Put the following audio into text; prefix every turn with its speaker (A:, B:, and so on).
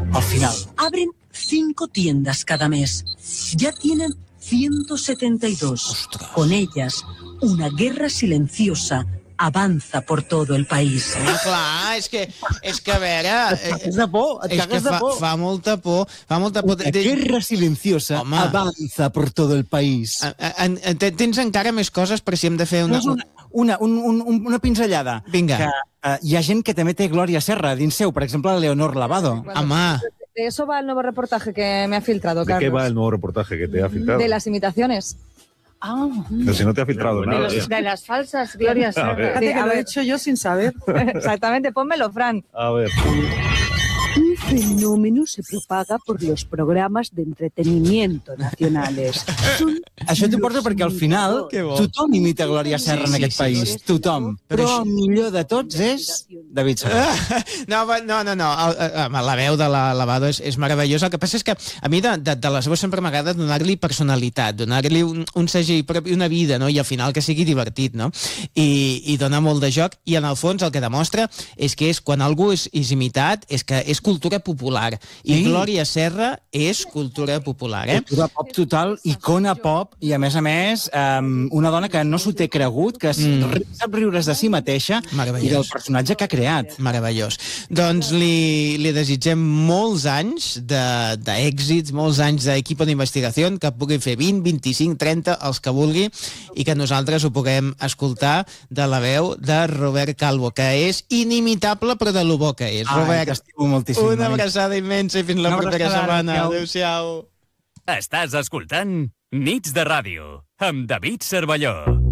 A: al final.
B: Abren 5 tiendas cada mes. Ya tienen 172.
C: Ostras.
B: Con ellas, una guerra silenciosa avanza por todo el país.
C: Clar, és que a veure...
A: És de por, et cagues de por.
C: Fa molta por.
A: Una guerra silenciosa avanza por todo el país.
C: Tens encara més coses per si hem de fer
A: Una pinzellada.
C: Vinga.
A: Que hi ha gent que també té Glòria Serra dins seu, per exemple, Leonor Lavado.
C: Home.
D: De eso va el nuevo reportaje que me ha filtrado, Carlos.
E: ¿De qué va el nuevo reportaje que te ha filtrado?
D: De las imitaciones.
E: Pero si no te ha filtrado nada.
D: De las falsas glorias.
E: A ver.
D: Sí,
F: que lo he hecho yo sin saber.
D: Exactamente, pónmelo, Fran.
E: A ver.
G: Un fenómeno se propaga por los programas de entretenimiento nacionales.
A: Això t'ho porta perquè al final tothom imita Glòria Serra en aquest país. Tothom. Però el millor de tots és David Serra.
C: No. La veu de la Lavado és meravellosa. El que passa és que a mi de les veus sempre m'agrada donar-li personalitat, donar-li un segell propi, una vida, no? I al final que sigui divertit, no? I dona molt de joc. I en el fons el que demostra és que quan algú és imitat és que és cultura popular. I Glòria Serra és cultura popular,
A: Cultura pop total, icona pop, i a més, una dona que no s'ho té cregut, que sap riure's de si mateixa i del personatge que ha creat.
C: Meravellós. Doncs li desitgem molts anys d'èxits, molts anys d'equip d'investigació, que pugui fer 20, 25, 30, els que vulgui, i que nosaltres ho puguem escoltar de la veu de Robert Calvo, que és inimitable, però de lo bo que és. Robert,
A: t'estimo moltíssim.
C: una abraçada immensa i fins la propera setmana. Adéu-siau.
H: Estàs escoltant Nits de Ràdio amb David Cervelló.